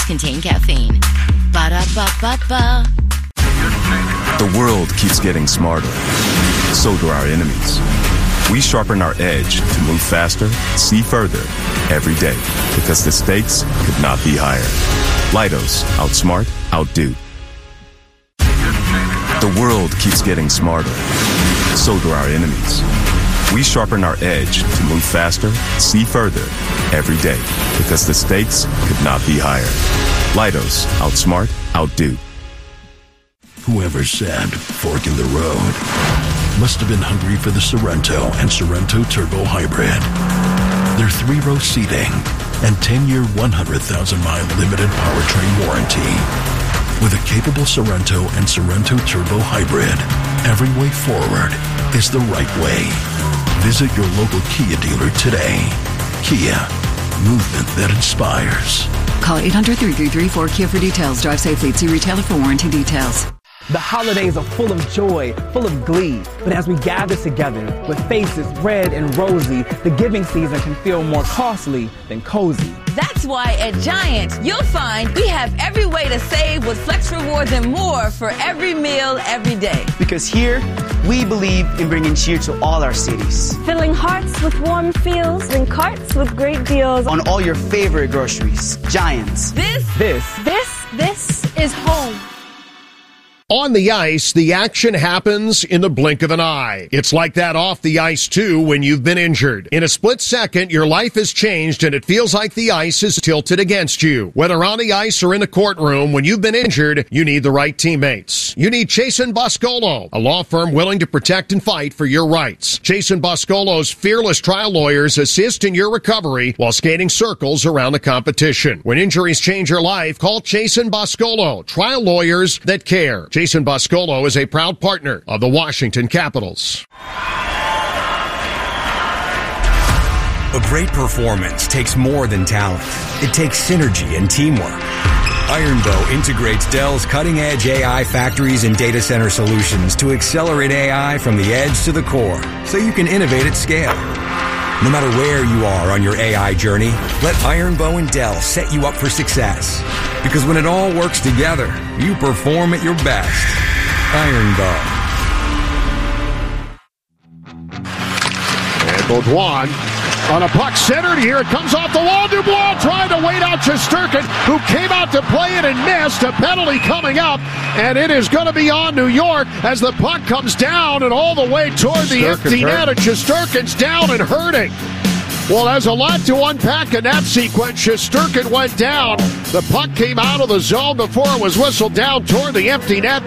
contain caffeine. Ba-da-ba-ba-ba. The world keeps getting smarter. So do our enemies. We sharpen our edge to move faster, see further, every day. Because the stakes could not be higher. Leidos. Outsmart, outdo. The world keeps getting smarter. So do our enemies. We sharpen our edge to move faster, see further, every day. Because the stakes could not be higher. Leidos. Outsmart, outdo. Whoever said fork in the road must have been hungry for the Sorrento and Sorrento Turbo Hybrid. Their 3-row seating and 10-year, 100,000-mile limited powertrain warranty. With a capable Sorrento and Sorrento Turbo Hybrid, every way forward is the right way. Visit your local Kia dealer today. Kia, movement that inspires. Call 800-333-4KIA for details. Drive safely. See retailer for warranty details. The holidays are full of joy, full of glee. But as we gather together with faces red and rosy, the giving season can feel more costly than cozy. That's why at Giant, you'll find we have every way to save with Flex Rewards and more for every meal, every day. Because here, we believe in bringing cheer to all our cities. Filling hearts with warm feels and carts with great deals. On all your favorite groceries. Giants. This is home. On the ice, the action happens in the blink of an eye. It's like that off the ice, too, when you've been injured. In a split second, your life has changed, and it feels like the ice is tilted against you. Whether on the ice or in the courtroom, when you've been injured, you need the right teammates. You need Chasen Boscolo, a law firm willing to protect and fight for your rights. Chasen Boscolo's fearless trial lawyers assist in your recovery while skating circles around the competition. When injuries change your life, call Chasen Boscolo, trial lawyers that care. Chasen Boscolo is a proud partner of the Washington Capitals. A great performance takes more than talent. It takes synergy and teamwork. Ironbow integrates Dell's cutting-edge AI factories and data center solutions to accelerate AI from the edge to the core, so you can innovate at scale. No matter where you are on your AI journey, let Ironbow and Dell set you up for success. Because when it all works together, you perform at your best. Ironbow. And Baudouin on a puck centered. Here it comes off the wall. Dubois trying to wait out Shesterkin, who came out to play it and missed. A penalty coming up, and it is going to be on New York as the puck comes down and all the way toward the empty net, and Shesterkin's down and hurting. Well, there's a lot to unpack in that sequence. Shesterkin went down. The puck came out of the zone before it was whistled down toward the empty net.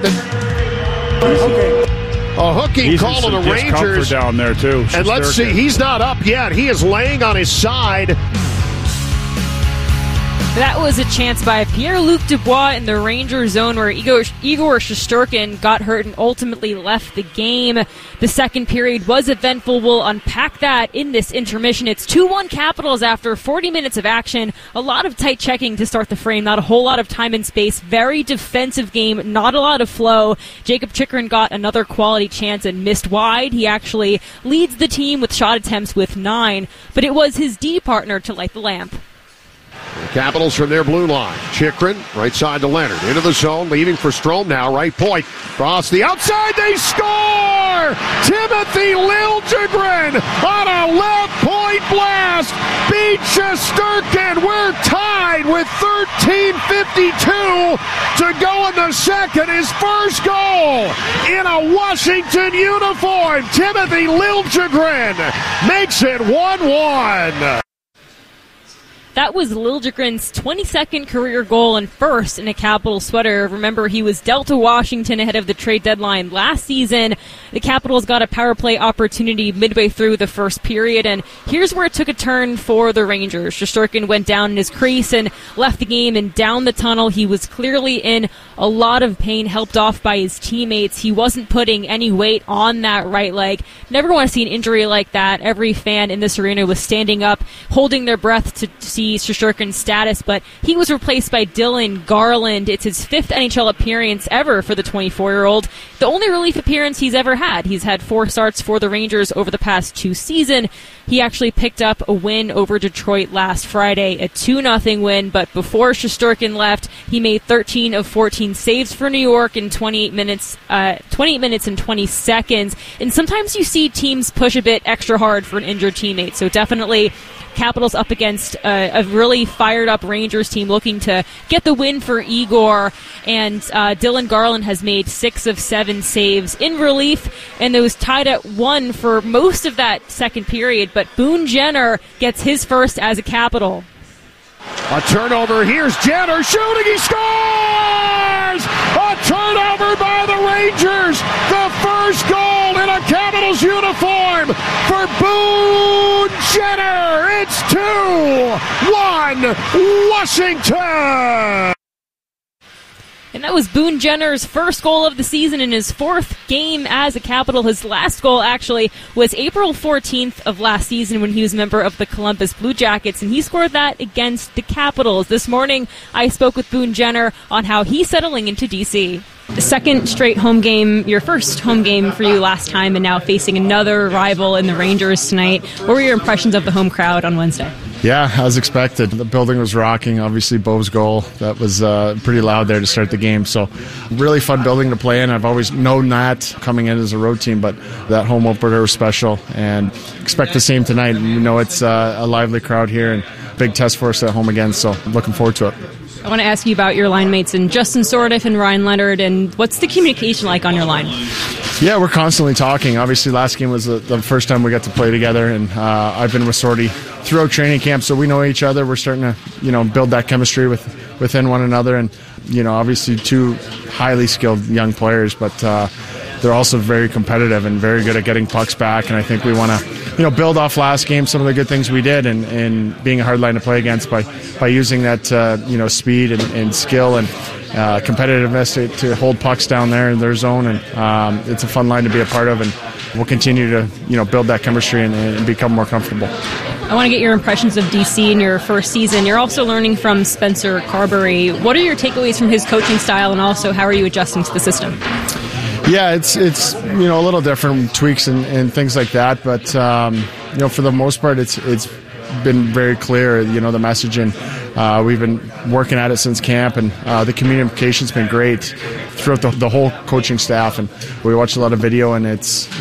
A hooking call on the Rangers down there too. And let's see, he's not up yet. He is laying on his side. That was a chance by Pierre-Luc Dubois in the Ranger zone where Igor Shesterkin got hurt and ultimately left the game. The second period was eventful. We'll unpack that in this intermission. It's 2-1 Capitals after 40 minutes of action. A lot of tight checking to start the frame. Not a whole lot of time and space. Very defensive game. Not a lot of flow. Jacob Chychrun got another quality chance and missed wide. He actually leads the team with shot attempts with 9. But it was his D partner to light the lamp. The Capitals from their blue line. Chychrun, right side to Leonard. Into the zone, leaving for Strome now. Right point. Cross the outside. They score! Timothy Liljegren on a left point blast. Beat Shesterkin. We're tied with 13:52 to go in the second. His first goal in a Washington uniform. Timothy Liljegren makes it 1-1. That was Liljegren's 22nd career goal and first in a Capitals sweater. Remember, he was dealt to Washington ahead of the trade deadline last season. The Capitals got a power play opportunity midway through the first period, and here's where it took a turn for the Rangers. Shesterkin went down in his crease and left the game, and down the tunnel he was clearly in a lot of pain, helped off by his teammates. He wasn't putting any weight on that right leg. Never want to see an injury like that. Every fan in this arena was standing up, holding their breath to see Shesterkin's status, but he was replaced by Dylan Garland. It's his 5th NHL appearance ever for the 24-year-old. The only relief appearance he's ever had. He's had 4 starts for the Rangers over the past 2 seasons. He actually picked up a win over Detroit last Friday, a 2-0 win, but before Shesterkin left, he made 13 of 14 saves for New York in 28 minutes and 20 seconds. And sometimes you see teams push a bit extra hard for an injured teammate, so definitely Capitals up against a really fired-up Rangers team looking to get the win for Igor. And Dylan Garland has made 6 of 7 saves in relief, and it was tied at 1 for most of that second period. But Boone Jenner gets his first as a Capital. A turnover. Here's Jenner shooting. He scores! A turnover by the Rangers. The first goal in a Capitals uniform for Boone Jenner. It's 2-1 Washington. And that was Boone Jenner's first goal of the season in his 4th game as a Capital. His last goal, actually, was April 14th of last season when he was a member of the Columbus Blue Jackets, and he scored that against the Capitals. This morning, I spoke with Boone Jenner on how he's settling into D.C. The second straight home game, your first home game for you last time, and now facing another rival in the Rangers tonight. What were your impressions of the home crowd on Wednesday? Yeah, as expected. The building was rocking. Obviously, Bo's goal, that was pretty loud there to start the game. So really fun building to play in. I've always known that coming in as a road team, but that home opener was special, and expect the same tonight. We know it's a lively crowd here, and big test for us at home again, so looking forward to it. I want to ask you about your line mates and Justin Sourdif and Ryan Leonard, and what's the communication like on your line? Yeah, we're constantly talking. Obviously, last game was the first time we got to play together, and I've been with Sorty throughout training camp, so we know each other. We're starting to, build that chemistry within one another, and obviously 2 highly skilled young players, but they're also very competitive and very good at getting pucks back. And I think we want to, build off last game some of the good things we did, and being a hard line to play against by using that speed and skill and competitiveness to hold pucks down there in their zone. And it's a fun line to be a part of, and we'll continue to build that chemistry and become more comfortable. I want to get your impressions of DC in your first season. You're also learning from Spencer Carberry. What are your takeaways from his coaching style, and also how are you adjusting to the system? Yeah, it's a little different, tweaks and things like that, but for the most part it's been very clear, the messaging. We've been working at it since camp, and the communication's been great throughout the whole coaching staff, and we watched a lot of video, and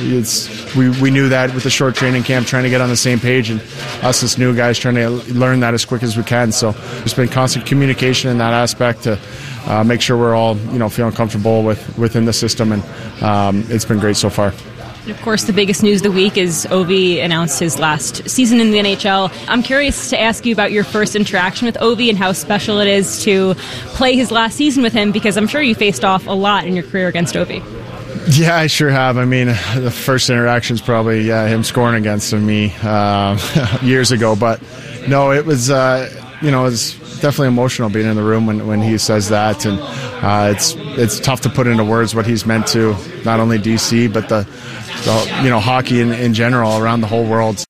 we knew that with the short training camp, trying to get on the same page, and us as new guys trying to learn that as quick as we can. So there's been constant communication in that aspect to make sure we're all feeling comfortable within the system, and it's been great so far. Of course, the biggest news of the week is Ovi announced his last season in the NHL. I'm curious to ask you about your first interaction with Ovi and how special it is to play his last season with him, because I'm sure you faced off a lot in your career against Ovi. Yeah, I sure have. I mean, the first interaction is probably him scoring against me years ago. But no, it was it's definitely emotional being in the room when he says that, and it's tough to put into words what he's meant to not only DC but the hockey in general around the whole world.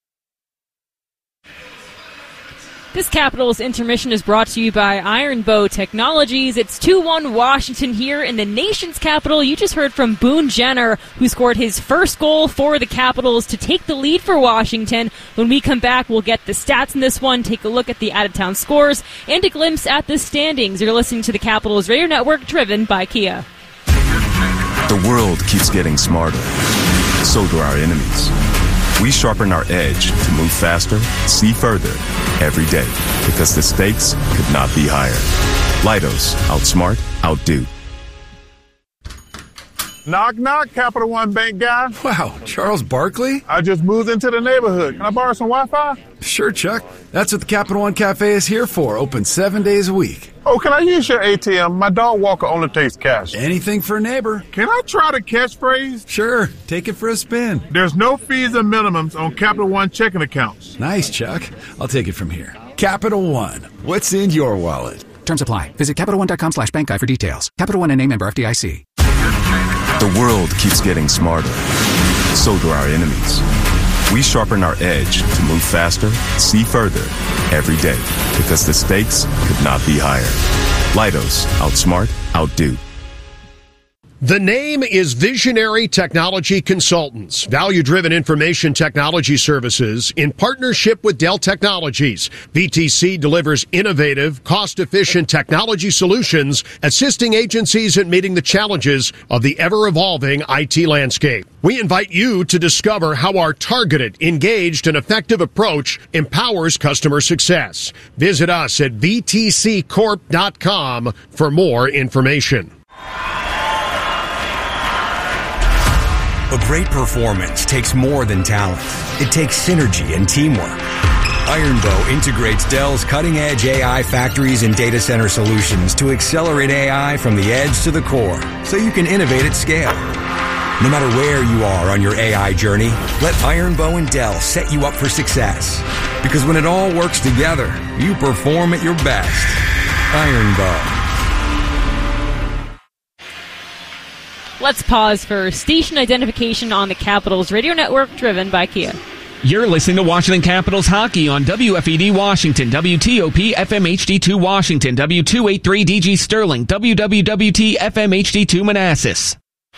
This Capitals intermission is brought to you by Iron Bow Technologies. It's 2-1 Washington here in the nation's capital. You just heard from Boone Jenner, who scored his first goal for the Capitals to take the lead for Washington. When we come back, we'll get the stats in this one, take a look at the out-of-town scores, and a glimpse at the standings. You're listening to the Capitals Radio Network, driven by Kia. The world keeps getting smarter. So do our enemies. We sharpen our edge to move faster, see further, every day, because the stakes could not be higher. Leidos, outsmart, outdo. Knock, knock, Capital One Bank guy. Wow, Charles Barkley? I just moved into the neighborhood. Can I borrow some Wi-Fi? Sure, Chuck. That's what the Capital One Cafe is here for, open 7 days a week. Oh, can I use your ATM? My dog walker only takes cash. Anything for a neighbor. Can I try the catchphrase? Sure, take it for a spin. There's no fees and minimums on Capital One checking accounts. Nice, Chuck. I'll take it from here. Capital One. What's in your wallet? Terms apply. Visit CapitalOne.com/bankguide for details. Capital One, N.A. member FDIC. The world keeps getting smarter. So do our enemies. We sharpen our edge to move faster, see further, every day, because the stakes could not be higher. Leidos, outsmart, outdo. The name is Visionary Technology Consultants, value-driven information technology services in partnership with Dell Technologies. VTC delivers innovative, cost-efficient technology solutions, assisting agencies in meeting the challenges of the ever-evolving IT landscape. We invite you to discover how our targeted, engaged, and effective approach empowers customer success. Visit us at vtccorp.com for more information. A great performance takes more than talent. It takes synergy and teamwork. Ironbow integrates Dell's cutting-edge AI factories and data center solutions to accelerate AI from the edge to the core, so you can innovate at scale. No matter where you are on your AI journey, let Ironbow and Dell set you up for success. Because when it all works together, you perform at your best. Ironbow. Let's pause for station identification on the Capitals radio network, driven by Kia. You're listening to Washington Capitals hockey on WFED Washington, WTOP FM HD2 Washington, W283 DG Sterling, WWWT FM HD2 Manassas.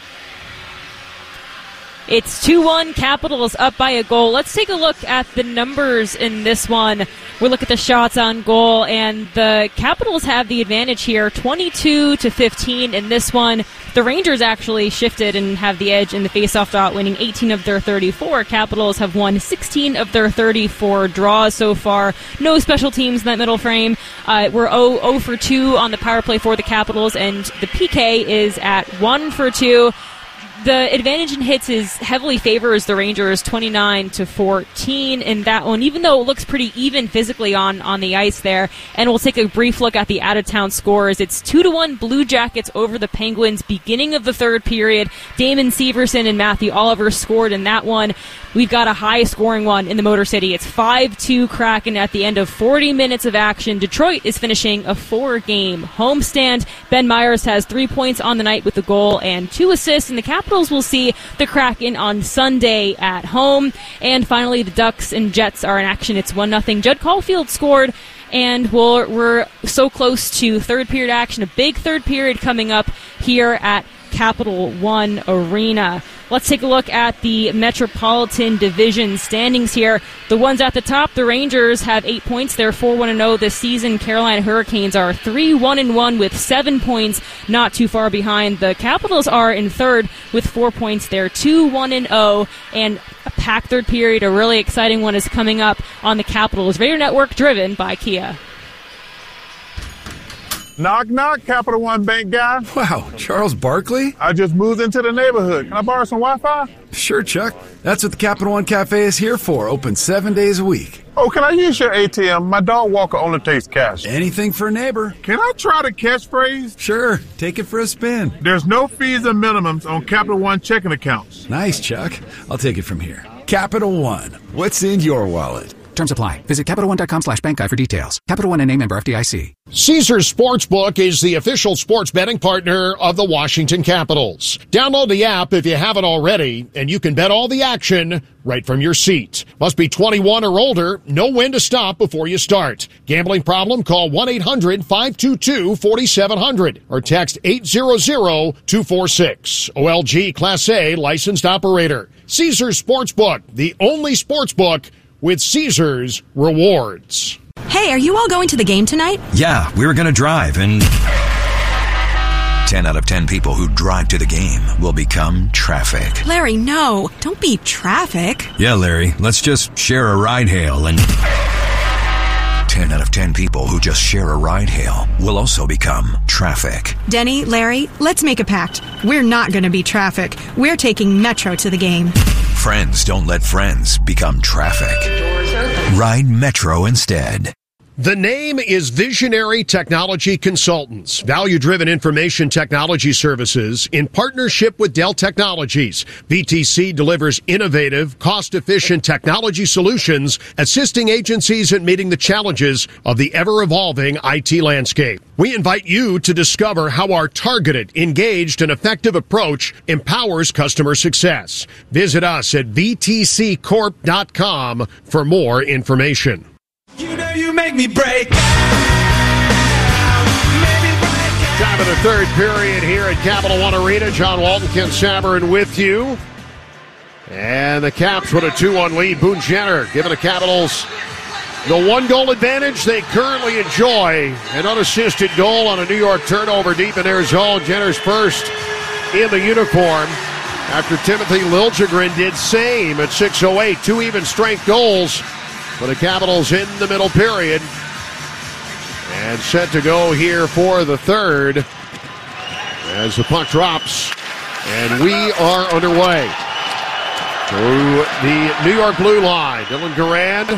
It's 2-1, Capitals up by a goal. Let's take a look at the numbers in this one. We look at the shots on goal, and the Capitals have the advantage here, 22-15 in this one. The Rangers actually shifted and have the edge in the faceoff dot, winning 18 of their 34. Capitals have won 16 of their 34 draws so far. No special teams in that middle frame. We're 0 for 2 on the power play for the Capitals, and the PK is at 1 for 2. The advantage in hits is heavily favors the Rangers, 29-14 in that one, even though it looks pretty even physically on the ice there. And we'll take a brief look at the out-of-town scores. It's 2-1 Blue Jackets over the Penguins, beginning of the third period. Damon Severson and Matthew Oliver scored in that one. We've got a high-scoring one in the Motor City. It's 5-2 Kraken at the end of 40 minutes of action. Detroit is finishing a 4-game homestand. Ben Myers has 3 points on the night with a goal and 2 assists, and the Capitals will see the Kraken on Sunday at home. And finally, the Ducks and Jets are in action. It's 1-0. Judd Caulfield scored, and we're so close to third period action. A big third period coming up here at Capital One Arena. Let's take a look at the Metropolitan Division standings here. The ones at the top, the Rangers have 8 points. They're 4-1-0 this season. Carolina Hurricanes are 3-1-1 with 7 points, not too far behind. The Capitals are in third with 4 points. They're 2-1-0, and a packed third period. A really exciting one is coming up on the Capitals Radio Network, driven by Kia. Knock, knock, Capital One Bank guy. Wow, Charles Barkley? I just moved into the neighborhood. Can I borrow some Wi-Fi? Sure, Chuck. That's what the Capital One Cafe is here for, open 7 days a week. Oh, can I use your ATM? My dog walker only takes cash. Anything for a neighbor. Can I try the catchphrase? Sure, take it for a spin. There's no fees and minimums on Capital One checking accounts. Nice, Chuck. I'll take it from here. Capital One. What's in your wallet? Terms apply. Visit CapitalOne.com/bankguide for details. Capital One and a member FDIC. Caesars Sportsbook is the official sports betting partner of the Washington Capitals. Download the app if you haven't already, and you can bet all the action right from your seat. Must be 21 or older. Know when to stop before you start. Gambling problem? Call 1-800-522-4700 or text 800-246. OLG Class A licensed operator. Caesars Sportsbook, the only sportsbook with Caesars Rewards. Hey, are you all going to the game tonight? Yeah, we were going to drive, and 10 out of 10 people who drive to the game will become traffic. Larry, no. Don't be traffic. Yeah, Larry, let's just share a ride hail, and 10 out of 10 people who just share a ride hail will also become traffic. Denny, Larry, let's make a pact. We're not going to be traffic. We're taking Metro to the game. Friends don't let friends become traffic. Ride Metro instead. The name is Visionary Technology Consultants, value-driven information technology services in partnership with Dell Technologies. VTC delivers innovative, cost-efficient technology solutions, assisting agencies in meeting the challenges of the ever-evolving IT landscape. We invite you to discover how our targeted, engaged, and effective approach empowers customer success. Visit us at vtccorp.com for more information. You know you make me break. Time into the third period here at Capital One Arena. John Walton, Ken Savarin with you. And the Caps with a 2-1 lead. Boone Jenner giving the Capitals the 1-goal advantage they currently enjoy. An unassisted goal on a New York turnover deep in their zone. Jenner's first in the uniform after Timothy Liljegren did same at 6:08. 2 even strength goals for the Capitals in the middle period. And set to go here for the third as the puck drops. And we are underway. Through the New York blue line, Dylan Garand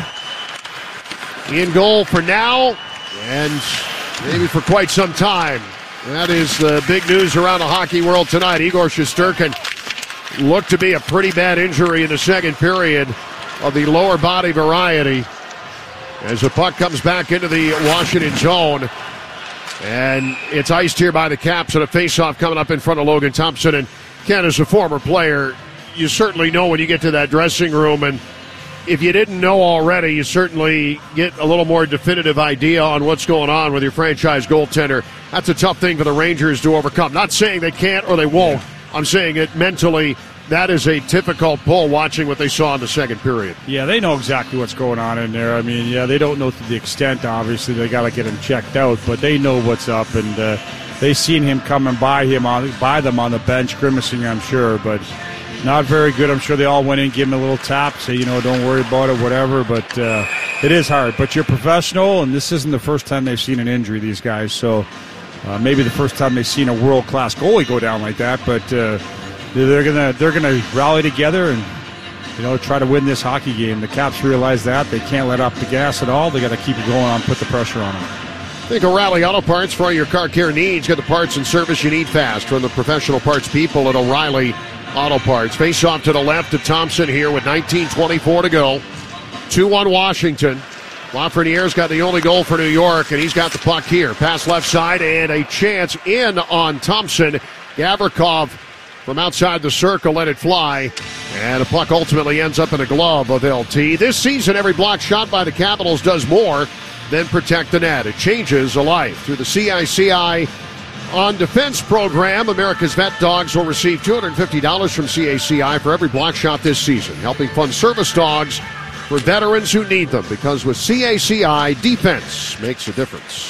in goal for now and maybe for quite some time. That is the big news around the hockey world tonight. Igor Shesterkin looked to be a pretty bad injury in the second period of the lower body variety as the puck comes back into the Washington zone. And it's iced here by the Caps, and a faceoff coming up in front of Logan Thompson. And Ken, as a former player, you certainly know when you get to that dressing room, and if you didn't know already, you certainly get a little more definitive idea on what's going on with your franchise goaltender. That's a tough thing for the Rangers to overcome. Not saying they can't or they won't. I'm saying it mentally. That is a difficult pull watching what they saw in the second period. Yeah, they know exactly what's going on in there. I mean, yeah, they don't know to the extent, obviously. They got to get him checked out, but they know what's up, and they seen him coming by them on the bench, grimacing, I'm sure, but not very good. I'm sure they all went in, give him a little tap, say, don't worry about it, whatever, but it is hard. But you're professional, and this isn't the first time they've seen an injury, these guys, so maybe the first time they've seen a world-class goalie go down like that, but they're gonna rally together and try to win this hockey game. The Caps realize that they can't let up the gas at all. They got to keep it going on, put the pressure on them. Think O'Reilly Auto Parts for all your car care needs. Get the parts and service you need fast from the professional parts people at O'Reilly Auto Parts. Face off to the left to Thompson here with 19:24 to go. 2-1 Washington. Lafreniere's got the only goal for New York, and he's got the puck here. Pass left side and a chance in on Thompson. Gavrikov from outside the circle, let it fly, and the puck ultimately ends up in a glove of LT. This season, every block shot by the Capitals does more than protect the net. It changes a life. Through the CICI On Defense program, America's Vet Dogs will receive $250 from CACI for every block shot this season, helping fund service dogs for veterans who need them, because with CACI, defense makes a difference.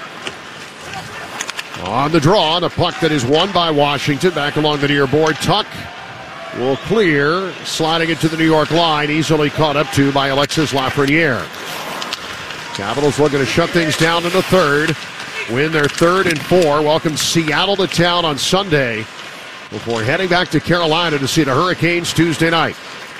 On the draw, the puck that is won by Washington back along the near board. Tuck will clear, sliding it to the New York line, easily caught up to by Alexis Lafreniere. Capitals looking to shut things down in the third, win their 3rd and 4, welcome Seattle to town on Sunday before heading back to Carolina to see the Hurricanes Tuesday night.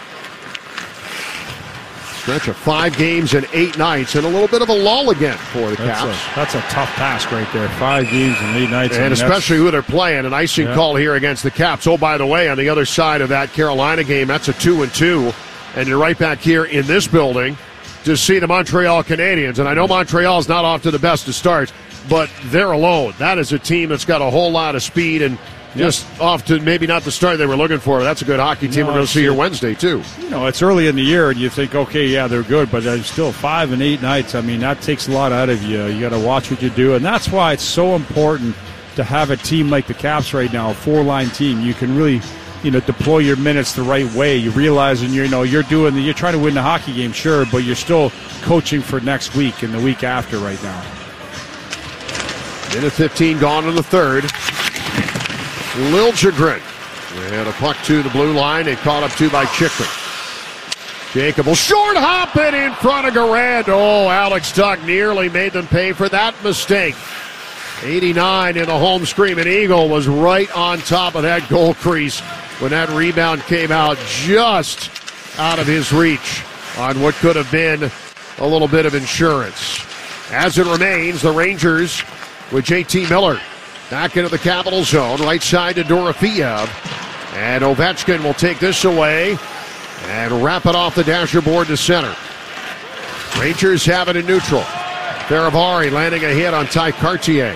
Stretch of 5 games and 8 nights, and a little bit of a lull again for the Caps. That's a tough task right there. 5 games and 8 nights. And especially who they're playing. An icing call here against the Caps. Oh, by the way, on the other side of that Carolina game, that's a 2-2. And you're right back here in this building to see the Montreal Canadiens. And I know Montreal's not off to the best of starts, but they're alone. That is a team that's got a whole lot of speed and just off to maybe not the start they were looking for. That's a good hockey team we're going to see here Wednesday, too. It's early in the year, and you think, okay, yeah, they're good, but they're still 5 and 8 nights. I mean, that takes a lot out of you. You got to watch what you do, and that's why it's so important to have a team like the Caps right now, a 4-line team. You can really, deploy your minutes the right way. You realize, and you're trying to win the hockey game, sure, but you're still coaching for next week and the week after right now. Minute 15 gone in the third. Liljegren. And a puck to the blue line and caught up to by Chikrin. Jacob will short hop it in front of Garand. Oh, Alex Tuck nearly made them pay for that mistake. 89 in the home screaming Eagle was right on top of that goal crease when that rebound came out just out of his reach on what could have been a little bit of insurance. As it remains, the Rangers with JT Miller back into the Capital zone, right side to Dorofeev. And Ovechkin will take this away and wrap it off the dasher board to center. Rangers have it in neutral. Faravari landing a hit on Ty Cartier.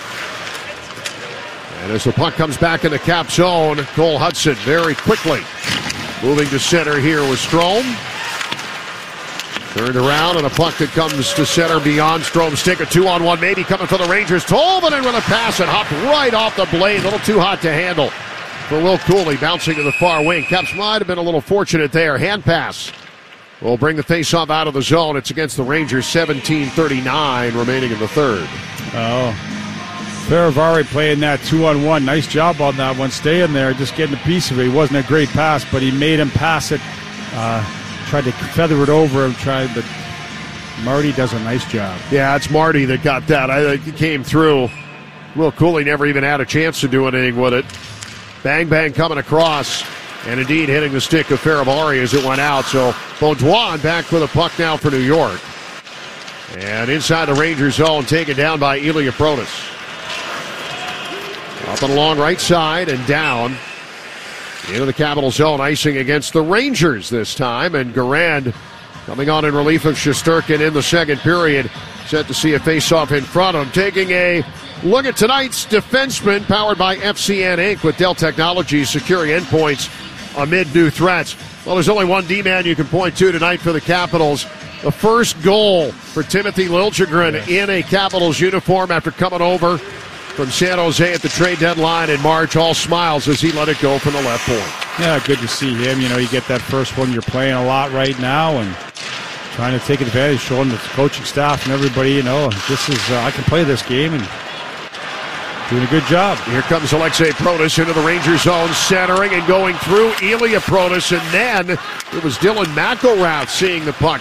And as the puck comes back in the Cap zone, Cole Hudson very quickly moving to center here with Strome. Turned around and a puck that comes to center beyond Strome's stick. A 2-on-1 maybe coming for the Rangers. Tolvanen with a pass and hopped right off the blade. A little too hot to handle for Will Cooley, bouncing to the far wing. Caps might have been a little fortunate there. Hand pass will bring the faceoff out of the zone. It's against the Rangers. 17:39 remaining in the third. Oh, Ferravari playing that 2-on-1. Nice job on that one. Staying there, just getting a piece of it. It wasn't a great pass, but he made him pass it. Tried to feather it over him, but Marty does a nice job. Yeah, it's Marty that got that. I think he came through. Will Cooley never even had a chance to do anything with it. Bang, bang coming across, and indeed hitting the stick of Ferravari as it went out. So Baudouin back with a puck now for New York. And inside the Rangers zone, taken down by Ilya Protas. Up and along right side and down into the Capital zone, icing against the Rangers this time. And Garand coming on in relief of Shesterkin in the second period. Set to see a face-off in front of him. Taking a look at tonight's defenseman, powered by FCN Inc. with Dell Technologies, securing endpoints amid new threats. Well, there's only one D-man you can point to tonight for the Capitals. The first goal for Timothy Liljegren in a Capitals uniform after coming over from San Jose at the trade deadline in March. All smiles as he let it go from the left point. Yeah, good to see him. You know, you get that first one. You're playing a lot right now and trying to take advantage, showing the coaching staff and everybody, you know, this is, I can play this game, and doing a good job. Here comes Alexei Protas into the Rangers zone, centering and going through Ilya Protas, and then it was Dylan McIlrath seeing the puck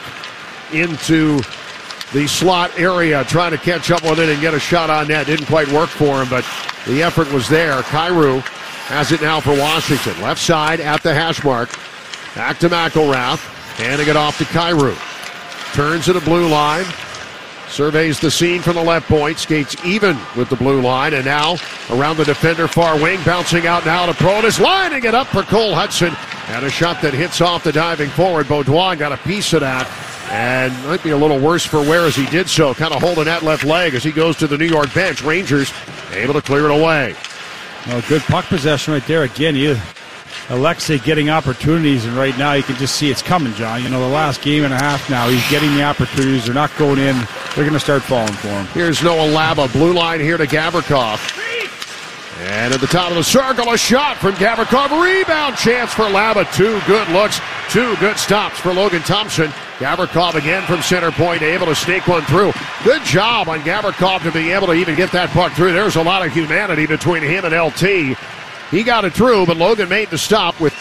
into the slot area, trying to catch up with it and get a shot on net. Didn't quite work for him, but the effort was there. Kyrou has it now for Washington. Left side at the hash mark. Back to McIlrath, handing it off to Kyrou. Turns to the blue line. Surveys the scene from the left point. Skates even with the blue line. And now around the defender far wing. Bouncing out now to Protas. Lining it up for Cole Hudson. And a shot that hits off the diving forward. Baudouin got a piece of that. And might be a little worse for wear as he did so. Kind of holding that left leg as he goes to the New York bench. Rangers able to clear it away. Well, good puck possession right there. Again, Alexei getting opportunities, and right now you can just see it's coming, John. You know, the last game and a half now, he's getting the opportunities. They're not going in. They're going to start falling for him. Here's Noah Laba. Blue line here to Gavrikov. And at the top of the circle, a shot from Gavrikov. Rebound chance for Laba. Two good looks, two good stops for Logan Thompson. Gavrikov again from center point, able to sneak one through. Good job on Gavrikov to be able to even get that puck through. There's a lot of humanity between him and LT. He got it through, but Logan made the stop with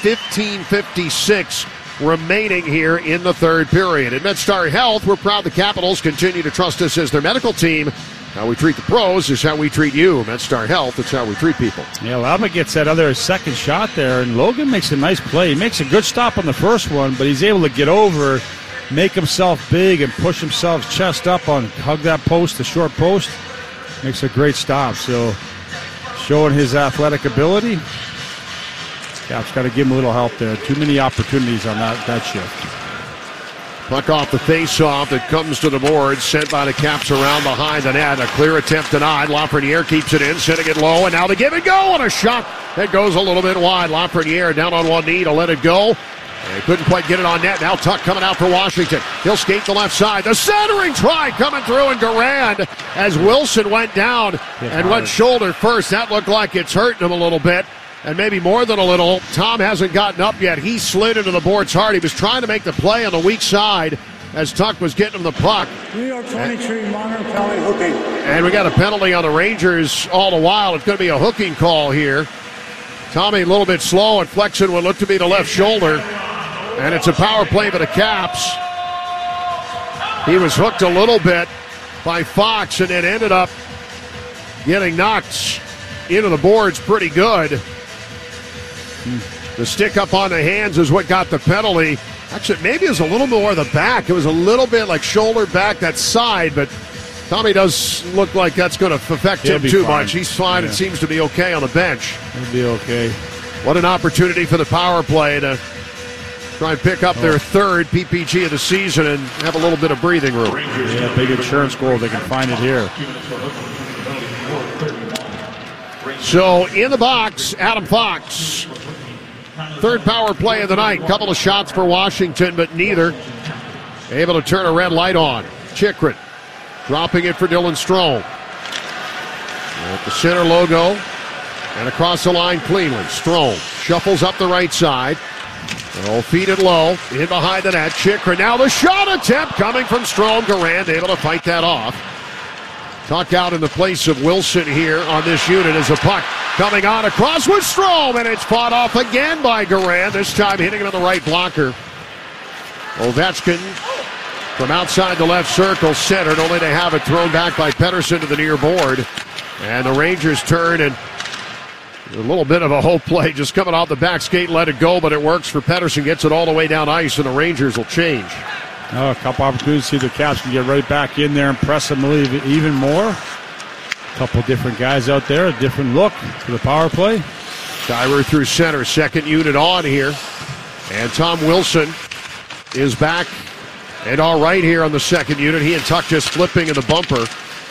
15:56 remaining here in the third period. At MedStar Health, we're proud the Capitals continue to trust us as their medical team. How we treat the pros is how we treat you. MedStar Health, it's how we treat people. Yeah, Laba gets that other second shot there, and Logan makes a nice play. He makes a good stop on the first one, but he's able to get over, make himself big, and push himself chest up on, hug that post, the short post. Makes a great stop, so showing his athletic ability. Cap's got to give him a little help there. Too many opportunities on that shift. Puck off the face-off that comes to the board, sent by the Caps around behind the net. A clear attempt denied. Lafreniere keeps it in, sending it low, and now the give and go, and a shot that goes a little bit wide. Lafreniere down on one knee to let it go. And he couldn't quite get it on net. Now Tuck coming out for Washington. He'll skate the left side. The centering try coming through, and Garand, as Wilson went down and went shoulder first. That looked like it's hurting him a little bit, and maybe more than a little. Tom hasn't gotten up yet. He slid into the boards hard. He was trying to make the play on the weak side as Tuck was getting him the puck. New York 23, Monroe County hooking. And we got a penalty on the Rangers all the while. It's going to be a hooking call here. Tommy a little bit slow and flexing what looked to be the left shoulder. And it's a power play for the Caps. He was hooked a little bit by Fox and then ended up getting knocked into the boards pretty good. The stick up on the hands is what got the penalty. Actually, maybe it was a little more the back. It was a little bit like shoulder back, that side, but Tommy does look like that's going to affect him too much. He's fine. Yeah. It seems to be okay on the bench. He'll be okay. What an opportunity for the power play to try and pick up their third PPG of the season and have a little bit of breathing room. Yeah, big insurance goal if they can find it here. So in the box, Adam Fox. Third power play of the night. Couple of shots for Washington, but neither able to turn a red light on. Chychrun dropping it for Dylan Strome. At the center logo and across the line cleanly. Strome shuffles up the right side. They'll feed it low. In behind the net. Chychrun. Now the shot attempt coming from Strome. Garand able to fight that off. Tuck out in the place of Wilson here on this unit as a puck coming on across with Strome, and it's fought off again by Garand, this time hitting him in the right blocker. Ovechkin from outside the left circle, centered, only to have it thrown back by Pettersson to the near board. And the Rangers turn, and a little bit of a hope play just coming off the back skate, let it go, but it works for Pettersson, gets it all the way down ice, and the Rangers will change. A couple opportunities to see the Caps can get right back in there and press them even more. A couple different guys out there, a different look for the power play. Kyrou through center, second unit on here. And Tom Wilson is back and all right here on the second unit. He and Tuck just flipping in the bumper.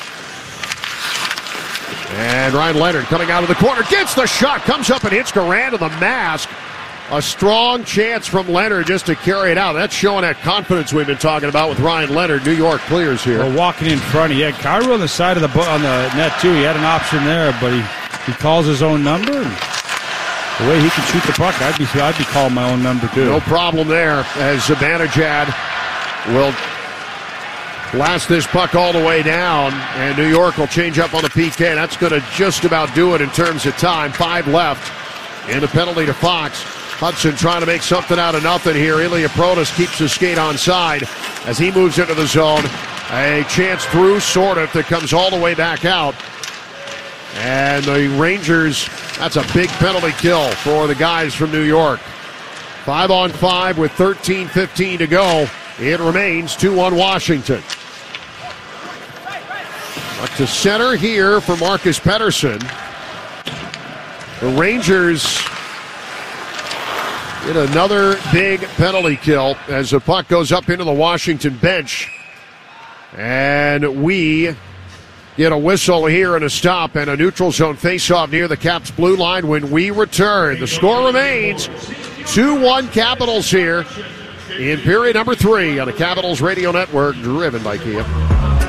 And Ryan Leonard coming out of the corner, gets the shot, comes up and hits Garand in the mask. A strong chance from Leonard just to carry it out. That's showing that confidence we've been talking about with Ryan Leonard. New York clears here. Well, walking in front, he had Kyrou on the side of on the net too. He had an option there, but he calls his own number. And the way he can shoot the puck, I'd be calling my own number too. No problem there, as Zibanejad will blast this puck all the way down, and New York will change up on the PK. That's going to just about do it in terms of time. 5 left in the penalty to Fox. Hudson trying to make something out of nothing here. Ilya Protas keeps his skate onside as he moves into the zone. A chance through Sortif that comes all the way back out. And the Rangers, that's a big penalty kill for the guys from New York. 5-on-5 with 13:15 to go. It remains 2-1 Washington. Up to center here for Marcus Pettersson. The Rangers get another big penalty kill as the puck goes up into the Washington bench. And we get a whistle here and a stop and a neutral zone faceoff near the Caps blue line when we return. The score remains 2-1 Capitals here in period number 3 on the Capitals Radio Network, driven by Kia.